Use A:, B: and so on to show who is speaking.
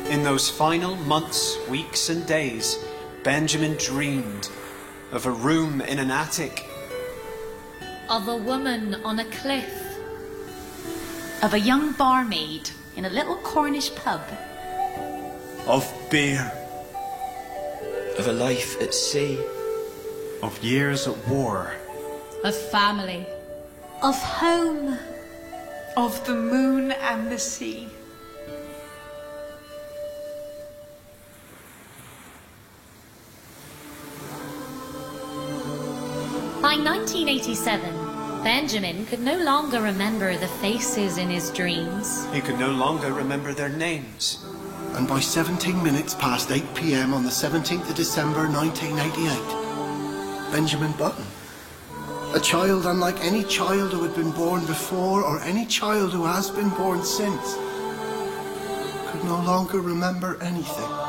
A: In those final months, weeks and days, Benjamin dreamed of a room in an attic,
B: of a woman on a cliff,
C: of a young barmaid in a little Cornish pub,
A: of beer,
D: of a life at sea,
A: of years at war,
B: of family,
C: of home,
E: of the moon and the sea.
B: By 1987, Benjamin could no longer remember the faces in his dreams.
A: He could no longer remember their names.
F: And by 17 minutes past 8 p.m. on the 17th of December 1988, Benjamin Button, a child unlike any child who had been born before or any child who has been born since, could no longer remember anything.